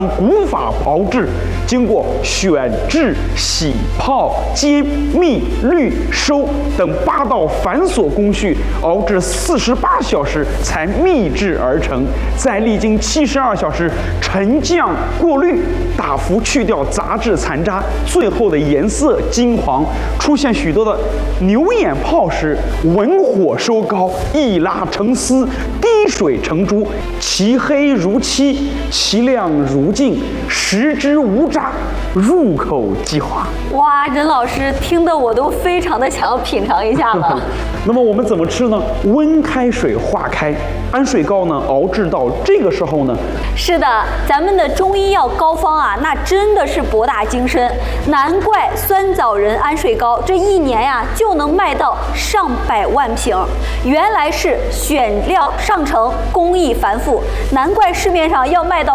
古法熬制，经过选制、洗泡、揭、秘、滤、收等8道繁琐工序，熬制48小时才秘制而成。再历经72小时沉降过滤，大幅去掉杂质残渣，最后的颜色金黄，出现许多的牛眼泡时，文火收高，一拉成丝，滴水成珠，其黑如漆，其亮如镜，食之无渣，入口即化。 哇，任老师听得我都非常的想要品尝一下了。 那么我们怎么吃呢？温开水化开，安睡膏呢熬制到这个时候呢？ 是的，咱们的中医药膏方啊，那真的是博大精深，难怪酸枣仁安睡膏这1年呀就能卖到上百万瓶。原来是选料上乘，工艺繁复，难怪市面上要卖到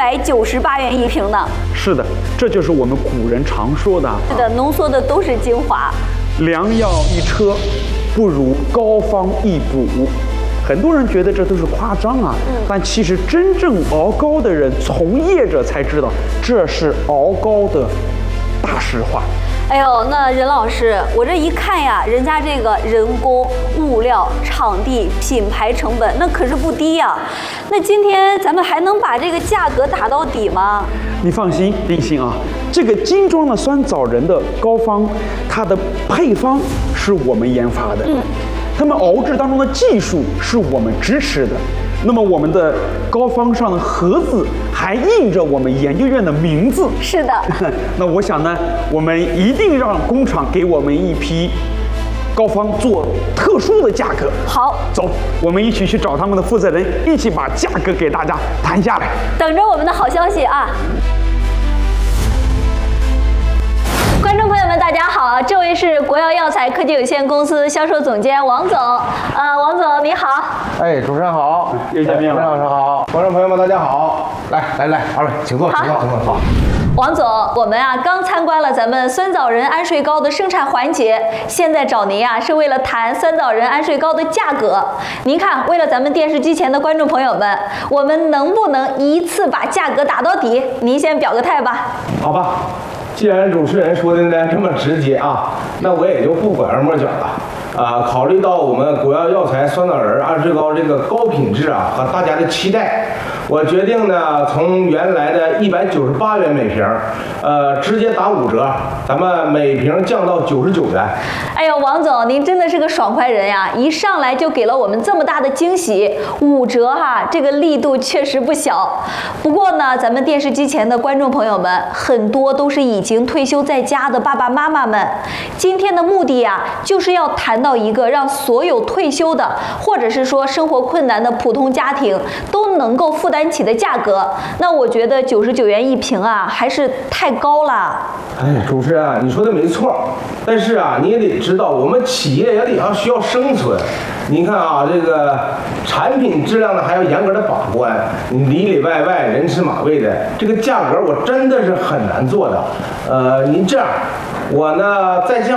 198元1瓶呢。 是的，这就是我们古人常说的。 是的，浓缩的都是精华。 良药一车，不如膏方一补。很多人觉得这都是夸张啊，但其实真正熬膏的人、从业者才知道，这是熬膏的大实话。 哎呦，那任老师，我这一看呀，人家这个人工、物料、场地、品牌成本，那可是不低呀。那今天咱们还能把这个价格打到底吗？ 你放心，定心啊，这个精装的酸枣仁的膏方，它的配方是我们研发的，他们熬制当中的技术是我们支持的。那么我们的膏方上的盒子还印着我们研究院的名字。 是的。 那我想呢，我们一定让工厂给我们一批膏方做特殊的价格。 好， 走，我们一起去找他们的负责人，一起把价格给大家谈下来。 等着我们的好消息啊！观众朋友们，大家好，这位是国药药材科技有限公司销售总监王总。王总你好。 哎，主持人好， 又见面了。 任老师好，观众朋友们大家好。来，二位请坐，请坐。好。 王总，我们啊刚参观了咱们酸枣仁安睡膏的生产环节，现在找您啊是为了谈酸枣仁安睡膏的价格。您看，为了咱们电视机前的观众朋友们，我们能不能一次把价格打到底？您先表个态吧。 好吧，既然主持人说的呢这么直接啊，那我也就不拐弯抹角了。考虑到我们国药药材酸枣仁安睡膏这个高品质啊和大家的期待，我决定呢从原来的198元每瓶，直接打5折，咱们每瓶降到99元。 哎呦，王总，您真的是个爽快人呀！一上来就给了我们这么大的惊喜，5折哈，这个力度确实不小。不过呢，咱们电视机前的观众朋友们，很多都是已经退休在家的爸爸妈妈们。今天的目的呀，就是要谈到一个让所有退休的，或者是说生活困难的普通家庭都能够负担起的价格。那我觉得99元1瓶啊，还是太高了。 哎，主持人啊，你说的没错，但是啊，你也得知道，我们企业也得需要生存。您看啊，这个产品质量呢还要严格的把关，里里外外人吃马喂的，这个价格我真的是很难做的。您这样，我呢再降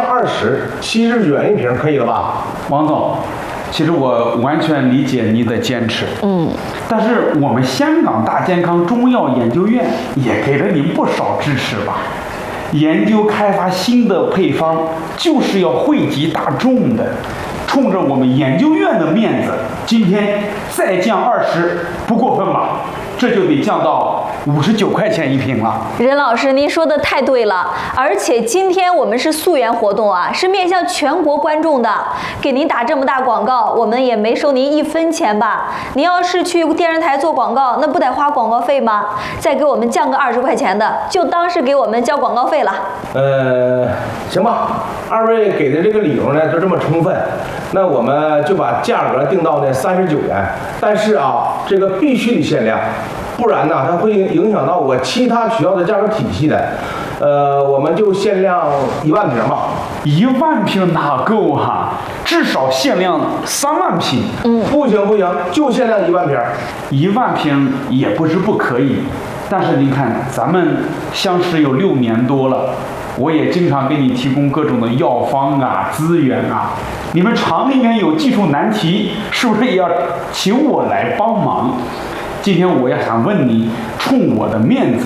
70元1瓶，可以了吧？ 王总，其实我完全理解你的坚持，但是我们香港大健康中药研究院也给了您不少支持吧？研究开发新的配方，就是要惠及大众的。冲着我们研究院的面子，今天再降20，不过分吧？这就得降到59块钱1瓶了。 任老师，您说的太对了，而且今天我们是溯源活动啊，是面向全国观众的，给您打这么大广告，我们也没收您1分钱吧？您要是去电视台做广告，那不得花广告费吗？再给我们降个20块钱的，就当是给我们交广告费了。 行吧，二位给的这个理由呢都这么充分，那我们就把价格定到呢39元，但是啊，这个必须得限量。不然呢，它会影响到我其他学校的价格体系的。我们就限量1万瓶吧。 1万瓶哪够啊？至少限量3万瓶。 不行，就限量1万瓶。 1万瓶也不是不可以，但是您看，咱们相识有6年多了，我也经常给你提供各种的药方啊、资源啊。你们厂里面有技术难题，是不是也要请我来帮忙？今天我也想问你， 冲我的面子